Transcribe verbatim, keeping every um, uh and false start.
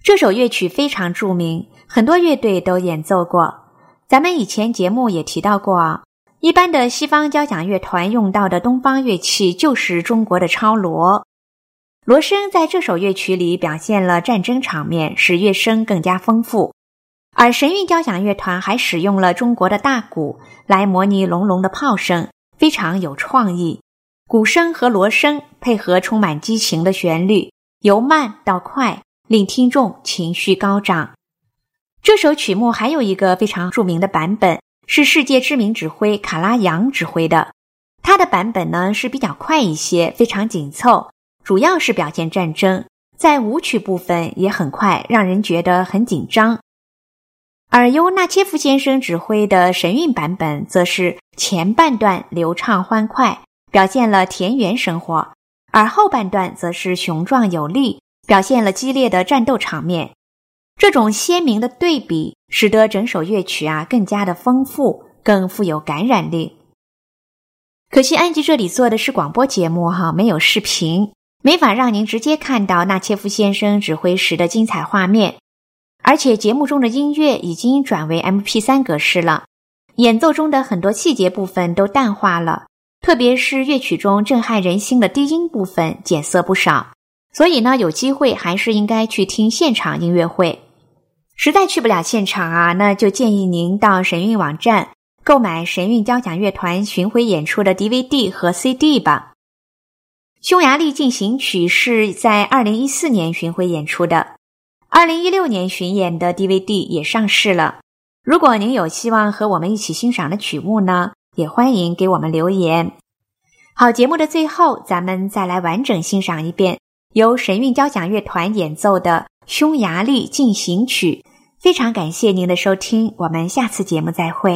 这首乐曲非常著名，很多乐队都演奏过。咱们以前节目也提到过啊，一般的西方交响乐团用到的东方乐器就是中国的超锣。锣声在这首乐曲里表现了战争场面，使乐声更加丰富。而神韵交响乐团还使用了中国的大鼓来模拟隆隆的炮声，非常有创意。鼓声和锣声配合充满激情的旋律，由慢到快，令听众情绪高涨。这首曲目还有一个非常著名的版本，是世界知名指挥卡拉扬指挥的。他的版本呢是比较快一些，非常紧凑，主要是表现战争，在舞曲部分也很快，让人觉得很紧张。而由纳切夫先生指挥的神韵版本则是前半段流畅欢快，表现了田园生活，而后半段则是雄壮有力，表现了激烈的战斗场面。这种鲜明的对比使得整首乐曲啊更加的丰富，更富有感染力。可惜安吉这里做的是广播节目哈，没有视频，没法让您直接看到纳切夫先生指挥时的精彩画面。而且节目中的音乐已经转为 M P 三 格式了，演奏中的很多细节部分都淡化了，特别是乐曲中震撼人心的低音部分减色不少。所以呢，有机会还是应该去听现场音乐会。实在去不了现场啊，那就建议您到神韵网站购买神韵交响乐团巡回演出的 D V D 和 C D 吧。匈牙利进行曲是在二零一四年巡回演出的，二零一六年巡演的 D V D 也上市了。如果您有希望和我们一起欣赏的曲目呢，也欢迎给我们留言。好，节目的最后，咱们再来完整欣赏一遍由神韵交响乐团演奏的匈牙利进行曲。非常感谢您的收听，我们下次节目再会。